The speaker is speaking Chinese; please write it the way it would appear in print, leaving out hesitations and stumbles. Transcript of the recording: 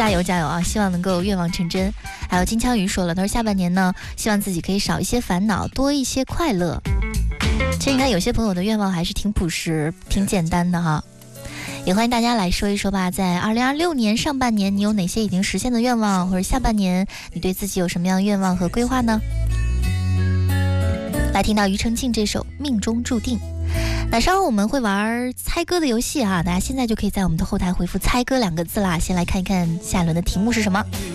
加油加油啊！希望能够愿望成真。还有金枪鱼说了，他说下半年呢，希望自己可以少一些烦恼，多一些快乐。其实你看，有些朋友的愿望还是挺朴实、挺简单的哈。也欢迎大家来说一说吧，在2026年上半年，你有哪些已经实现的愿望，或者下半年你对自己有什么样的愿望和规划呢？来听到庾澄庆这首《命中注定》。那稍后我们会玩猜歌的游戏啊，大家现在就可以在我们的后台回复猜歌2个字啦。先来看一看下一轮的题目是什么。